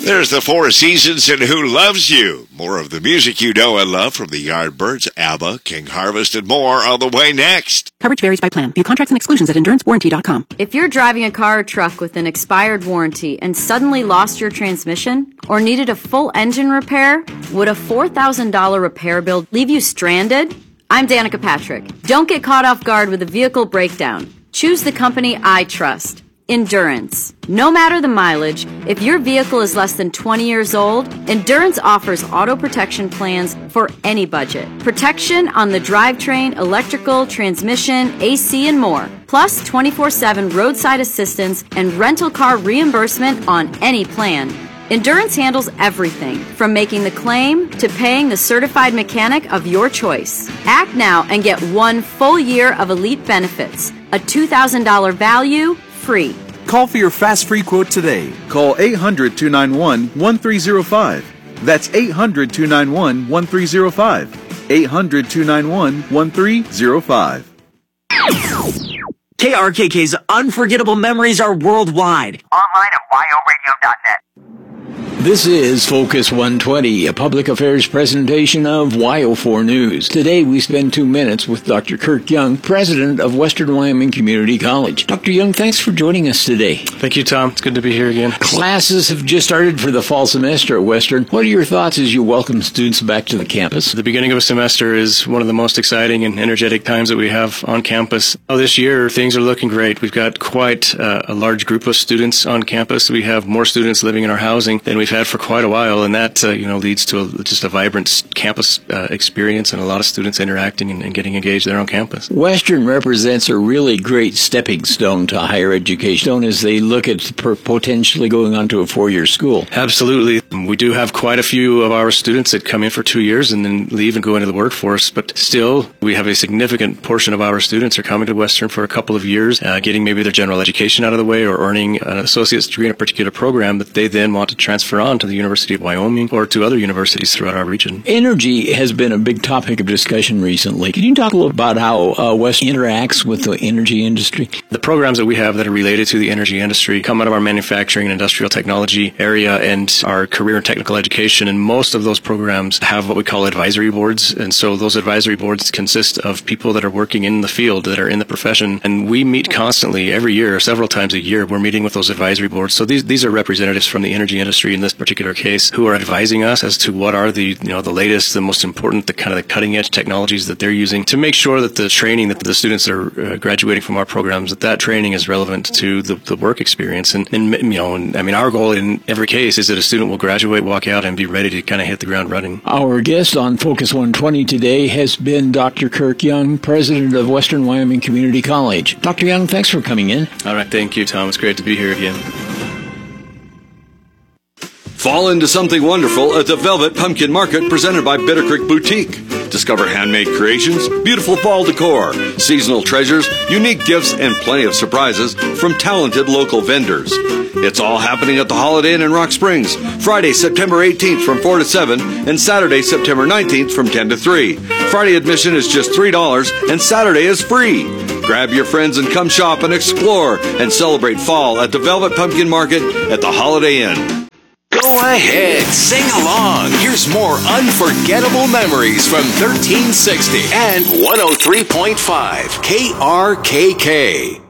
There's the Four Seasons and Who Loves You. More of the music you know and love from the Yardbirds, ABBA, King Harvest, and more on the way next. Coverage varies by plan. View contracts and exclusions at endurancewarranty.com. If you're driving a car or truck with an expired warranty and suddenly lost your transmission or needed a full engine repair, would a $4,000 repair bill leave you stranded? I'm Danica Patrick. Don't get caught off guard with a vehicle breakdown. Choose the company I trust. Endurance. No matter the mileage, if your vehicle is less than 20 years old, Endurance offers auto protection plans for any budget. Protection on the drivetrain, electrical, transmission, AC, and more. Plus 24/7 roadside assistance and rental car reimbursement on any plan. Endurance handles everything, from making the claim to paying the certified mechanic of your choice. Act now and get 1 full year of elite benefits. A $2,000 value, free. Call for your fast free quote today. Call 800-291-1305. That's 800-291-1305. 800-291-1305. KRKK's unforgettable memories are worldwide. Online at yoradio.net. This is Focus 120, a public affairs presentation of YO4 News. Today we spend 2 minutes with Dr. Kirk Young, president of Western Wyoming Community College. Dr. Young, thanks for joining us today. Thank you, Tom. It's good to be here again. Classes have just started for the fall semester at Western. What are your thoughts as you welcome students back to the campus? The beginning of a semester is one of the most exciting and energetic times that we have on campus. This year, things are looking great. We've got quite a large group of students on campus. We have more students living in our housing than we've had for quite a while, and that leads to just a vibrant campus experience and a lot of students interacting and getting engaged there on campus. Western represents a really great stepping stone to higher education as they look at potentially going on to a 4-year school. Absolutely. We do have quite a few of our students that come in for 2 years and then leave and go into the workforce, but still we have a significant portion of our students are coming to Western for a couple of years, getting maybe their general education out of the way or earning an associate's degree in a particular program that they then want to transfer on to the University of Wyoming or to other universities throughout our region. Energy has been a big topic of discussion recently. Can you talk a little about how West interacts with the energy industry? The programs that we have that are related to the energy industry come out of our manufacturing and industrial technology area and our career and technical education, and most of those programs have what we call advisory boards, and so those advisory boards consist of people that are working in the field, that are in the profession, and we meet constantly every year, several times a year. We're meeting with those advisory boards. So these are representatives from the energy industry in this particular case who are advising us as to what are the latest, the most important, the kind of the cutting edge technologies that they're using to make sure that the training that the students are graduating from our programs, that training is relevant to the work experience. And our goal in every case is that a student will graduate, walk out, and be ready to kind of hit the ground running. Our guest on Focus 120 today has been Dr. Kirk Young, president of Western Wyoming Community College. Dr. Young, thanks for coming in. All right, thank you, Tom. It's great to be here again. Fall into something wonderful at the Velvet Pumpkin Market presented by Bitter Creek Boutique. Discover handmade creations, beautiful fall decor, seasonal treasures, unique gifts, and plenty of surprises from talented local vendors. It's all happening at the Holiday Inn in Rock Springs, Friday, September 18th from 4 to 7, and Saturday, September 19th from 10 to 3. Friday admission is just $3, and Saturday is free. Grab your friends and come shop and explore and celebrate fall at the Velvet Pumpkin Market at the Holiday Inn. Go ahead, sing along. Here's more unforgettable memories from 1360 and 103.5 KRKK.